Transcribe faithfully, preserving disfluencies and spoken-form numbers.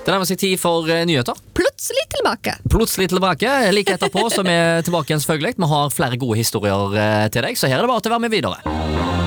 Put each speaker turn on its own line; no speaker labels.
Det nærmer seg tid for uh, nyheter.
Plutselig tilbake.
Plutselig tilbake, like etterpå, så vi er tilbake igjen selvfølgelig. Vi har flere gode historier uh, til deg, så her er det bare til å være med videre.